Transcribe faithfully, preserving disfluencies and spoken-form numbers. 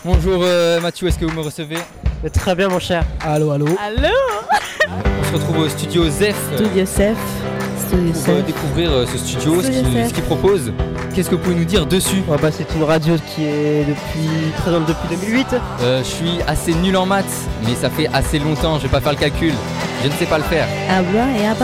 Bonjour euh, Mathieu, est-ce que vous me recevez? Très bien mon cher. Allô, allô. Allô. On se retrouve au studio Zef Studio Zef. Studio pour euh, Zef. découvrir euh, ce studio, ce Studio qu'il Zef. ce qu'il propose. Qu'est-ce que vous pouvez nous dire dessus? Oh, bah, c'est une radio qui est depuis présente depuis deux mille huit. euh, Je suis assez nul en maths, mais ça fait assez longtemps, je vais pas faire le calcul. Je ne sais pas le faire. Ah bah et ah bah.